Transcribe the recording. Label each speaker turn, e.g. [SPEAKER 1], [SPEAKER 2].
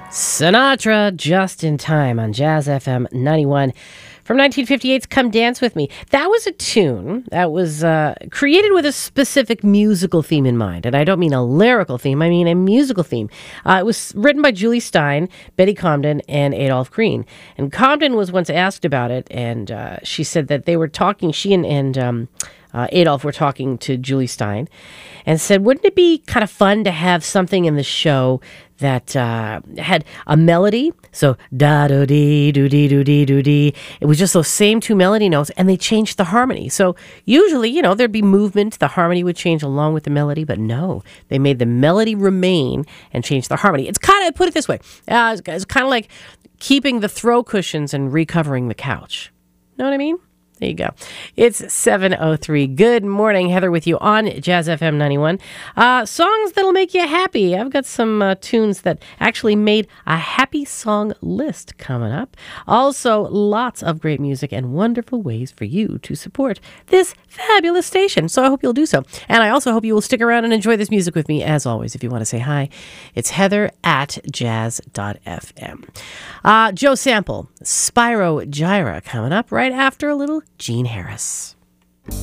[SPEAKER 1] Sinatra, just in time on Jazz FM 91. From 1958's Come Dance With Me. That was a tune that was created with a specific musical theme in mind. And I don't mean a lyrical theme, I mean a musical theme. It was written by Julie Stein, Betty Comden, and Adolph Green. And Comden was once asked about it, and she said that they were talking, she and Adolph were talking to Julie Stein, and said, wouldn't it be kind of fun to have something in the show that had a melody? So da-do-dee-do-dee-do-dee-do-dee. It was just those same two melody notes, and they changed the harmony. So usually, there'd be movement. The harmony would change along with the melody, but no, they made the melody remain and change the harmony. It's kind of, put it this way, it's kind of like keeping the throw cushions and recovering the couch. Know what I mean? There you go. It's 7:03. Good morning. Heather with you on Jazz FM 91. Songs that'll make you happy. I've got some tunes that actually made a happy song list coming up. Also, lots of great music and wonderful ways for you to support this fabulous station. So I hope you'll do so. And I also hope you will stick around and enjoy this music with me, as always. If you want to say hi, it's heather@jazz.fm. Joe Sample, Spyro Gyra, coming up right after a little Gene Harris.